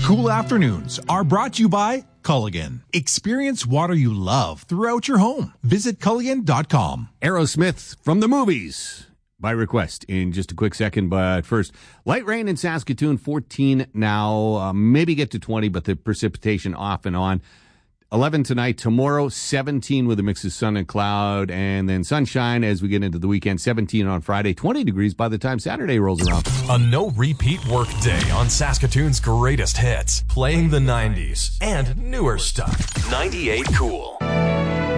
Cool afternoons are brought to you by Culligan. Experience water you love throughout your home. Visit Culligan.com. Aerosmith from the movies by request in just a quick second. But first, light rain in Saskatoon, 14 now. Maybe get to 20, but the precipitation off and on. 11 tonight, tomorrow 17 with a mix of sun and cloud, and then sunshine as we get into the weekend. 17 on Friday, 20 degrees by the time Saturday rolls around. A no-repeat work day on Saskatoon's greatest hits, playing the 90s and newer stuff. 98 Cool.